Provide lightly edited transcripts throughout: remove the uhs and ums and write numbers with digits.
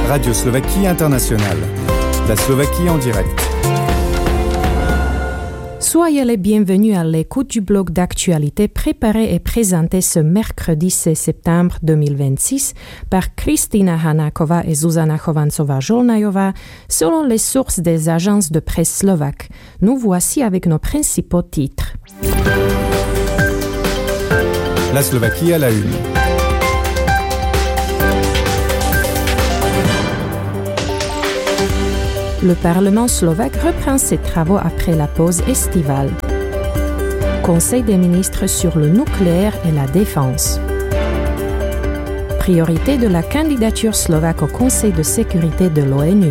Radio Slovaquie Internationale. La Slovaquie en direct. Soyez les bienvenus à l'écoute du blog d'actualité préparé et présenté ce mercredi 16 septembre 2026 par Kristina Hanáková et Zuzana Chovancová-Žolnajová selon les sources des agences de presse slovaques. Nous voici avec nos principaux titres. La Slovaquie à la une. Le Parlement slovaque reprend ses travaux après la pause estivale. Conseil des ministres sur le nucléaire et la défense. Priorité de la candidature slovaque au Conseil de sécurité de l'ONU.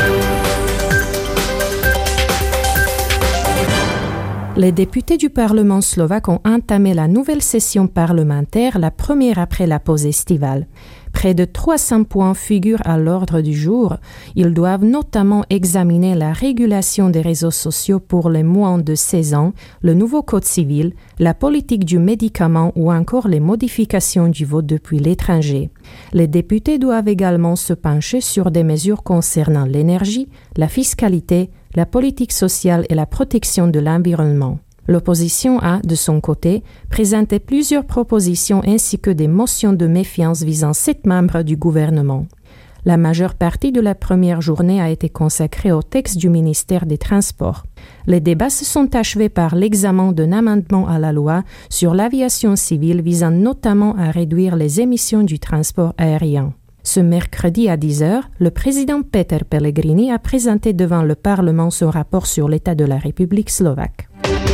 Les députés du Parlement slovaque ont entamé la nouvelle session parlementaire, la première après la pause estivale. Près de 300 points figurent à l'ordre du jour. Ils doivent notamment examiner la régulation des réseaux sociaux pour les moins de 16 ans, le nouveau code civil, la politique du médicament ou encore les modifications du vote depuis l'étranger. Les députés doivent également se pencher sur des mesures concernant l'énergie, la fiscalité, la politique sociale et la protection de l'environnement. L'opposition a, de son côté, présenté plusieurs propositions ainsi que des motions de méfiance visant 7 membres du gouvernement. La majeure partie de la première journée a été consacrée au texte du ministère des Transports. Les débats se sont achevés par l'examen d'un amendement à la loi sur l'aviation civile visant notamment à réduire les émissions du transport aérien. Ce mercredi à 10h, le président Peter Pellegrini a présenté devant le Parlement son rapport sur l'état de la République slovaque.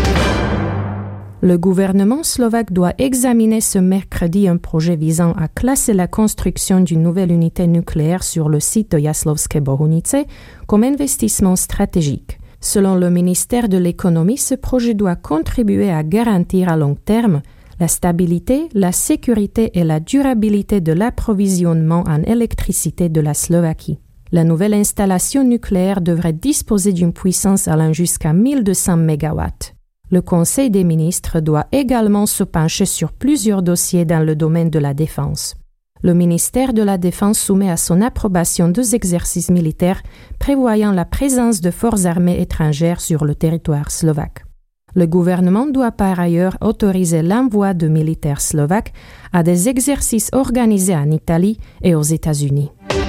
Le gouvernement slovaque doit examiner ce mercredi un projet visant à classer la construction d'une nouvelle unité nucléaire sur le site de Jaslovské Bohunice comme investissement stratégique. Selon le ministère de l'Économie, ce projet doit contribuer à garantir à long terme la stabilité, la sécurité et la durabilité de l'approvisionnement en électricité de la Slovaquie. La nouvelle installation nucléaire devrait disposer d'une puissance allant jusqu'à 1200 MW. Le Conseil des ministres doit également se pencher sur plusieurs dossiers dans le domaine de la défense. Le ministère de la Défense soumet à son approbation 2 exercices militaires prévoyant la présence de forces armées étrangères sur le territoire slovaque. Le gouvernement doit par ailleurs autoriser l'envoi de militaires slovaques à des exercices organisés en Italie et aux États-Unis.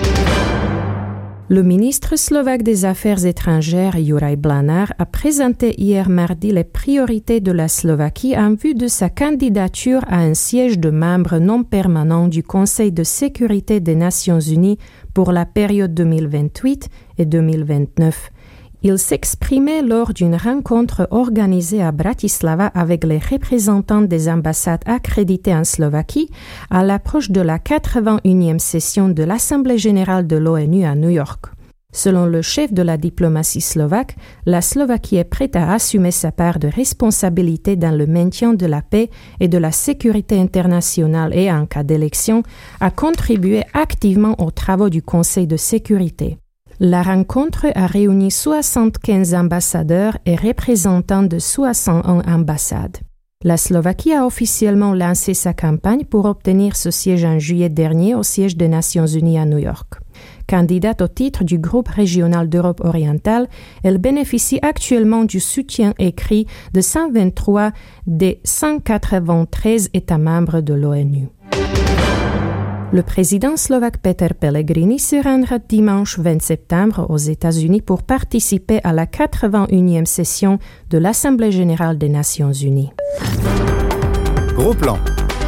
Le ministre slovaque des Affaires étrangères, Juraj Blanár, a présenté hier mardi les priorités de la Slovaquie en vue de sa candidature à un siège de membre non permanent du Conseil de sécurité des Nations Unies pour la période 2028 et 2029. Il s'exprimait lors d'une rencontre organisée à Bratislava avec les représentants des ambassades accréditées en Slovaquie à l'approche de la 81e session de l'Assemblée générale de l'ONU à New York. Selon le chef de la diplomatie slovaque, la Slovaquie est prête à assumer sa part de responsabilité dans le maintien de la paix et de la sécurité internationale et, en cas d'élection, à contribuer activement aux travaux du Conseil de sécurité. La rencontre a réuni 75 ambassadeurs et représentants de 61 ambassades. La Slovaquie a officiellement lancé sa campagne pour obtenir ce siège en juillet dernier au siège des Nations Unies à New York. Candidate au titre du groupe régional d'Europe orientale, elle bénéficie actuellement du soutien écrit de 123 des 193 États membres de l'ONU. Le président slovaque Peter Pellegrini se rendra dimanche 20 septembre aux États-Unis pour participer à la 81e session de l'Assemblée générale des Nations unies. Gros plan.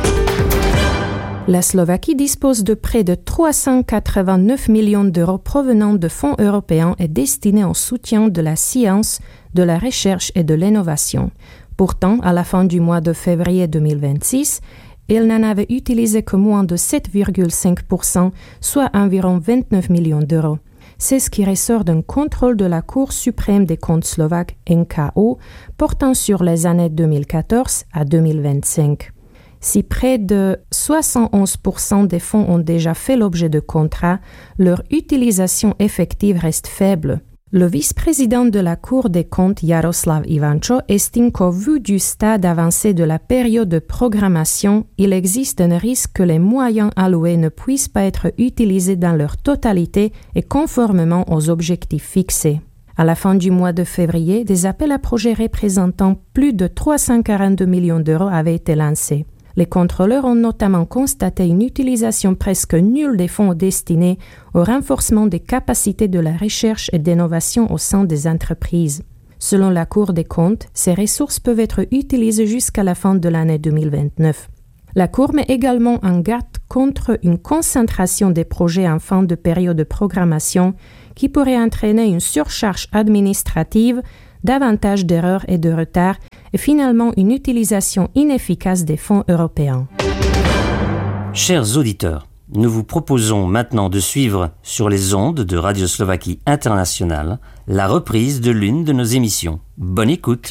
La Slovaquie dispose de près de 389 millions d'euros provenant de fonds européens et destinés au soutien de la science, de la recherche et de l'innovation. Pourtant, à la fin du mois de février 2026, il n'en avait utilisé que moins de 7,5%, soit environ 29 millions d'euros. C'est ce qui ressort d'un contrôle de la Cour suprême des comptes slovaques, NKU, portant sur les années 2014 à 2025. Si près de 71% des fonds ont déjà fait l'objet de contrats, leur utilisation effective reste faible. Le vice-président de la Cour des comptes, Jaroslav Ivančo, estime qu'au vu du stade avancé de la période de programmation, il existe un risque que les moyens alloués ne puissent pas être utilisés dans leur totalité et conformément aux objectifs fixés. À la fin du mois de février, des appels à projets représentant plus de 342 millions d'euros avaient été lancés. Les contrôleurs ont notamment constaté une utilisation presque nulle des fonds destinés au renforcement des capacités de la recherche et d'innovation au sein des entreprises. Selon la Cour des comptes, ces ressources peuvent être utilisées jusqu'à la fin de l'année 2029. La Cour met également en garde contre une concentration des projets en fin de période de programmation qui pourrait entraîner une surcharge administrative, davantage d'erreurs et de retards et finalement une utilisation inefficace des fonds européens. Chers auditeurs, nous vous proposons maintenant de suivre sur les ondes de Radio Slovaquie Internationale la reprise de l'une de nos émissions. Bonne écoute!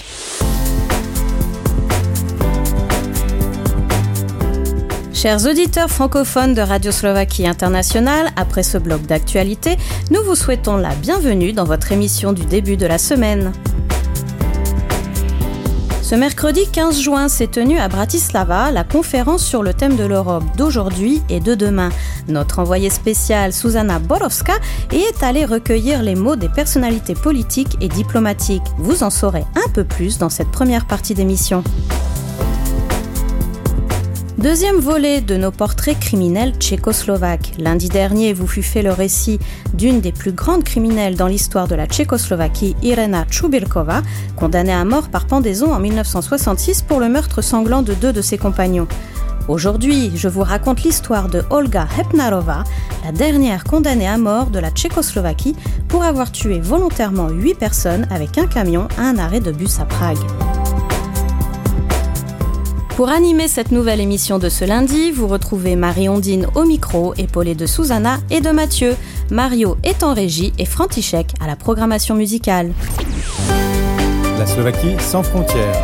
Chers auditeurs francophones de Radio Slovaquie Internationale, après ce bloc d'actualité, nous vous souhaitons la bienvenue dans votre émission du début de la semaine. Ce mercredi 15 juin s'est tenue à Bratislava la conférence sur le thème de l'Europe d'aujourd'hui et de demain. Notre envoyée spéciale Zuzana Borowska est allée recueillir les mots des personnalités politiques et diplomatiques. Vous en saurez un peu plus dans cette première partie d'émission. Deuxième volet de nos portraits criminels tchécoslovaques. Lundi dernier vous fut fait le récit d'une des plus grandes criminelles dans l'histoire de la Tchécoslovaquie, Irena Čubilková, condamnée à mort par pendaison en 1966 pour le meurtre sanglant de 2 de ses compagnons. Aujourd'hui, je vous raconte l'histoire de Olga Hepnarová, la dernière condamnée à mort de la Tchécoslovaquie pour avoir tué volontairement 8 personnes avec un camion à un arrêt de bus à Prague. Pour animer cette nouvelle émission de ce lundi, vous retrouvez Marie-Ondine au micro, épaulée de Zuzana et de Mathieu. Mario est en régie et František à la programmation musicale. La Slovaquie sans frontières.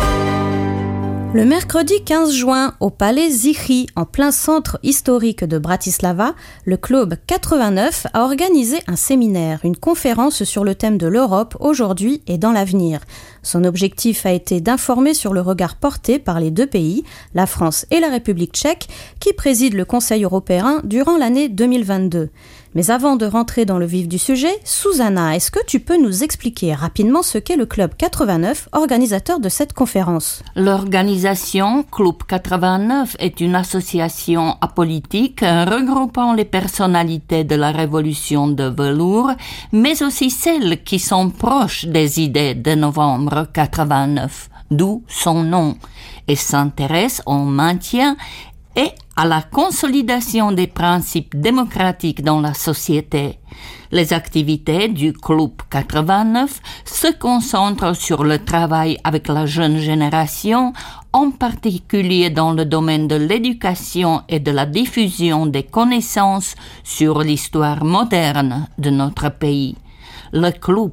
Le mercredi 15 juin, au palais Zichy, en plein centre historique de Bratislava, le Club 89 a organisé un séminaire, une conférence sur le thème de l'Europe aujourd'hui et dans l'avenir. Son objectif a été d'informer sur le regard porté par les 2 pays, la France et la République tchèque, qui président le Conseil européen durant l'année 2022. Mais avant de rentrer dans le vif du sujet, Zuzana, est-ce que tu peux nous expliquer rapidement ce qu'est le Club 89, organisateur de cette conférence ? L'organisation Club 89 est une association apolitique regroupant les personnalités de la révolution de velours, mais aussi celles qui sont proches des idées de novembre 89, d'où son nom, et s'intéresse au maintien et à la consolidation des principes démocratiques dans la société. Les activités du Club 89 se concentrent sur le travail avec la jeune génération, en particulier dans le domaine de l'éducation et de la diffusion des connaissances sur l'histoire moderne de notre pays. Le Club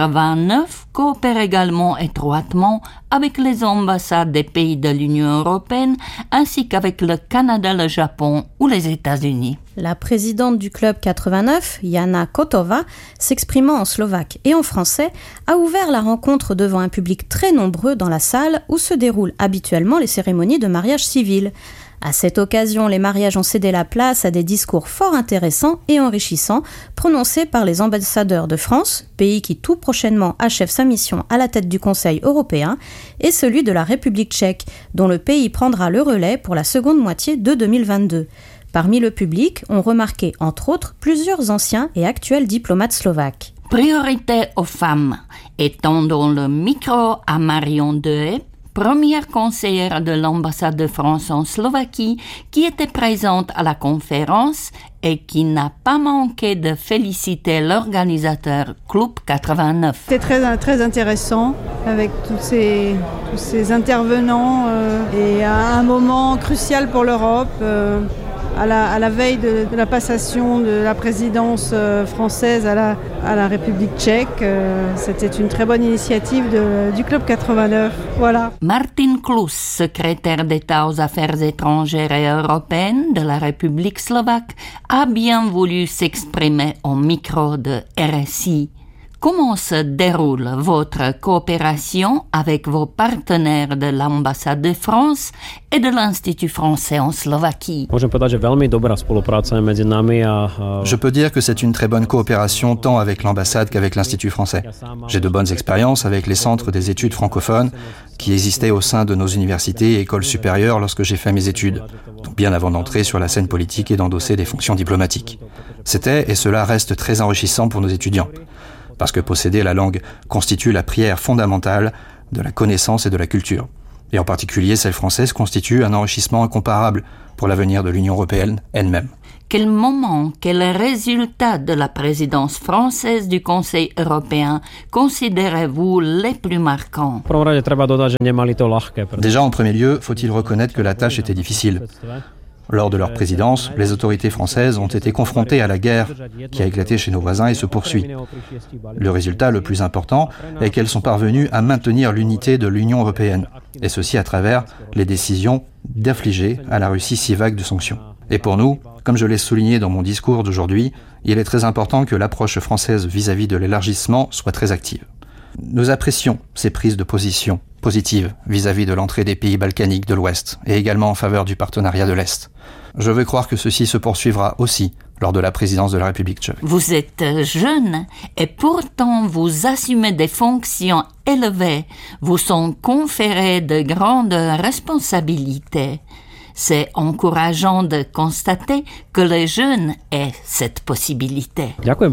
89 coopère également étroitement avec les ambassades des pays de l'Union européenne ainsi qu'avec le Canada, le Japon ou les États-Unis. La présidente du Club 89, Jana Kotova, s'exprimant en slovaque et en français, a ouvert la rencontre devant un public très nombreux dans la salle où se déroulent habituellement les cérémonies de mariage civil. À cette occasion, les mariages ont cédé la place à des discours fort intéressants et enrichissants prononcés par les ambassadeurs de France, pays qui tout prochainement achève sa mission à la tête du Conseil européen, et celui de la République tchèque, dont le pays prendra le relais pour la seconde moitié de 2022. Parmi le public, on remarquait entre autres plusieurs anciens et actuels diplomates slovaques. Priorité aux femmes. Étendons le micro à Marion Dehaye, première conseillère de l'ambassade de France en Slovaquie, qui était présente à la conférence et qui n'a pas manqué de féliciter l'organisateur Club 89. C'était très intéressant avec tous ces intervenants et à un moment crucial pour l'Europe. À la veille de la passation de la présidence française à la République tchèque. C'était une très bonne initiative du Club 89. Voilà. Martin Klus, secrétaire d'État aux Affaires étrangères et européennes de la République slovaque, a bien voulu s'exprimer au micro de RSI. Comment se déroule votre coopération avec vos partenaires de l'ambassade de France et de l'Institut français en Slovaquie? Je peux dire que c'est une très bonne coopération tant avec l'ambassade qu'avec l'Institut français. J'ai de bonnes expériences avec les centres des études francophones qui existaient au sein de nos universités et écoles supérieures lorsque j'ai fait mes études, donc bien avant d'entrer sur la scène politique et d'endosser des fonctions diplomatiques. C'était et cela reste très enrichissant pour nos étudiants, parce que posséder la langue constitue la prière fondamentale de la connaissance et de la culture. Et en particulier, celle française constitue un enrichissement incomparable pour l'avenir de l'Union européenne elle-même. Quel moment, quel résultat de la présidence française du Conseil européen considérez-vous les plus marquants? Déjà, en premier lieu, faut-il reconnaître que la tâche était difficile. Lors de leur présidence, les autorités françaises ont été confrontées à la guerre qui a éclaté chez nos voisins et se poursuit. Le résultat le plus important est qu'elles sont parvenues à maintenir l'unité de l'Union européenne, et ceci à travers les décisions d'infliger à la Russie 6 vagues de sanctions. Et pour nous, comme je l'ai souligné dans mon discours d'aujourd'hui, il est très important que l'approche française vis-à-vis de l'élargissement soit très active. Nous apprécions ces prises de position positives vis-à-vis de l'entrée des pays balkaniques de l'Ouest et également en faveur du partenariat de l'Est. Je veux croire que ceci se poursuivra aussi lors de la présidence de la République tchèque. Vous êtes jeune et pourtant vous assumez des fonctions élevées, vous sont conférées de grandes responsabilités. C'est encourageant de constater que les jeunes aient cette possibilité.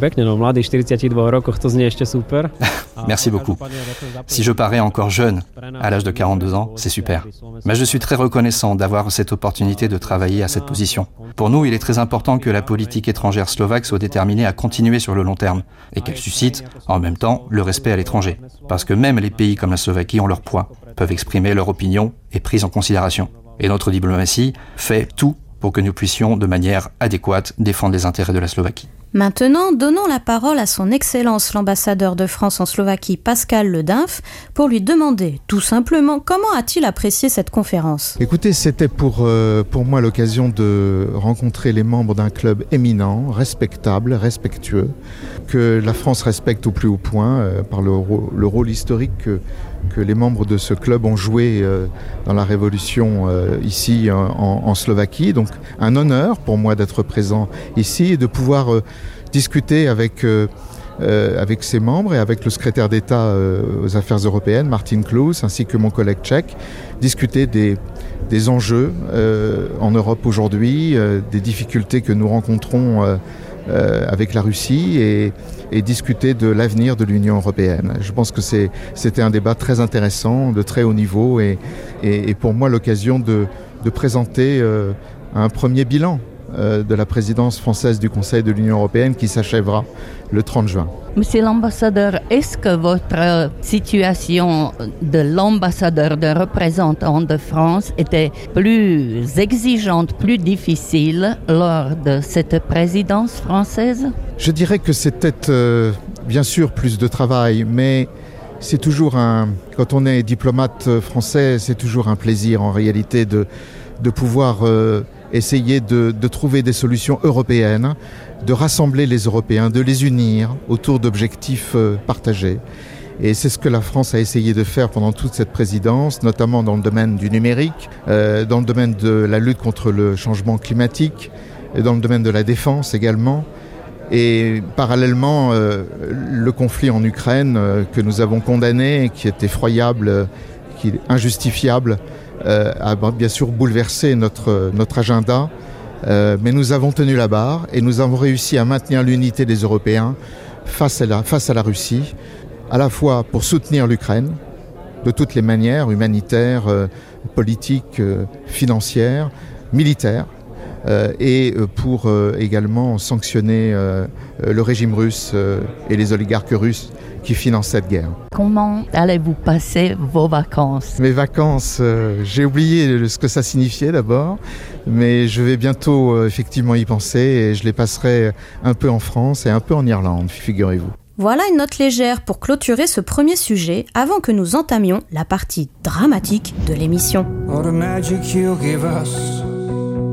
Merci beaucoup. Si je parais encore jeune, à l'âge de 42 ans, c'est super. Mais je suis très reconnaissant d'avoir cette opportunité de travailler à cette position. Pour nous, il est très important que la politique étrangère slovaque soit déterminée à continuer sur le long terme et qu'elle suscite, en même temps, le respect à l'étranger. Parce que même les pays comme la Slovaquie ont leur poids, peuvent exprimer leur opinion et prise en considération. Et notre diplomatie fait tout pour que nous puissions, de manière adéquate, défendre les intérêts de la Slovaquie. Maintenant, donnons la parole à son Excellence l'ambassadeur de France en Slovaquie, Pascal Le Dinf, pour lui demander, tout simplement, comment a-t-il apprécié cette conférence? Écoutez, c'était pour moi l'occasion de rencontrer les membres d'un club éminent, respectable, respectueux, que la France respecte au plus haut point, par le rôle historique que les membres de ce club ont joué dans la Révolution ici en Slovaquie. Donc un honneur pour moi d'être présent ici et de pouvoir discuter avec ces membres et avec le secrétaire d'État aux Affaires européennes, Martin Klus, ainsi que mon collègue tchèque, discuter des enjeux en Europe aujourd'hui, des difficultés que nous rencontrons avec la Russie et discuter de l'avenir de l'Union européenne. Je pense que c'était un débat très intéressant, de très haut niveau et pour moi l'occasion de présenter un premier bilan de la présidence française du Conseil de l'Union européenne qui s'achèvera le 30 juin. Monsieur l'ambassadeur, est-ce que votre situation de l'ambassadeur, de représentant de France était plus exigeante, plus difficile lors de cette présidence française? Je dirais que c'était bien sûr plus de travail, mais c'est toujours quand on est diplomate français, c'est toujours un plaisir en réalité de pouvoir essayer de trouver des solutions européennes, de rassembler les Européens, de les unir autour d'objectifs partagés. Et c'est ce que la France a essayé de faire pendant toute cette présidence, notamment dans le domaine du numérique, dans le domaine de la lutte contre le changement climatique, et dans le domaine de la défense également. Et parallèlement, le conflit en Ukraine que nous avons condamné, qui est effroyable, qui est injustifiable, a bien sûr bouleversé notre agenda, mais nous avons tenu la barre et nous avons réussi à maintenir l'unité des Européens face à la Russie, à la fois pour soutenir l'Ukraine de toutes les manières, humanitaires, politiques, financières, militaires, et pour également sanctionner le régime russe et les oligarques russes qui financent cette guerre. Comment allez-vous passer vos vacances? Mes vacances, j'ai oublié ce que ça signifiait d'abord, mais je vais bientôt effectivement y penser et je les passerai un peu en France et un peu en Irlande, figurez-vous. Voilà une note légère pour clôturer ce premier sujet avant que nous entamions la partie dramatique de l'émission. What a magic you give us.